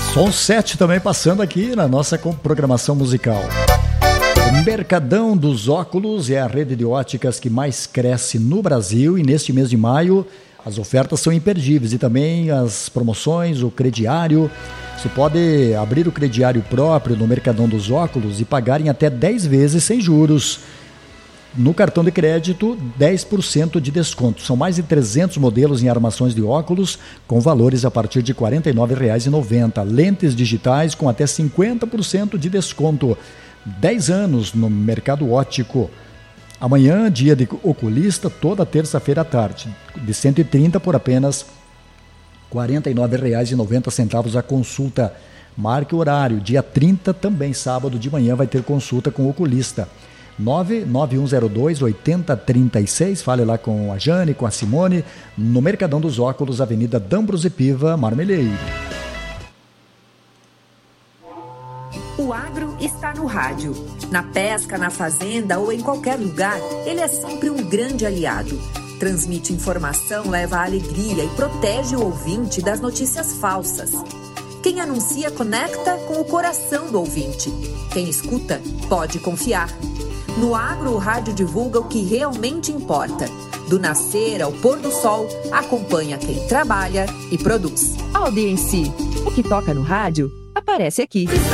Som 7 também passando aqui na nossa programação musical. O Mercadão dos Óculos é a rede de óticas que mais cresce no Brasil e neste mês de maio as ofertas são imperdíveis e também as promoções, o crediário. Você pode abrir o crediário próprio no Mercadão dos Óculos e pagar em até 10 vezes sem juros. No cartão de crédito, 10% de desconto. São mais de 300 modelos em armações de óculos, com valores a partir de R$ 49,90. Lentes digitais com até 50% de desconto. 10 anos no mercado óptico. Amanhã, dia de oculista, toda terça-feira à tarde. De 130 por apenas R$ 49,90 a consulta. Marque o horário. Dia 30, também sábado de manhã, vai ter consulta com o oculista. 99102-8036, fale lá com a Jane, com a Simone, no Mercadão dos Óculos, Avenida D'Ambrosio Piva, Marmeleiro. O agro está no rádio. Na pesca, na fazenda ou em qualquer lugar, ele é sempre um grande aliado. Transmite informação, leva alegria e protege o ouvinte das notícias falsas. Quem anuncia conecta com o coração do ouvinte. Quem escuta pode confiar. No agro, o rádio divulga o que realmente importa. Do nascer ao pôr do sol, acompanha quem trabalha e produz. Audiência. O que toca no rádio, aparece aqui.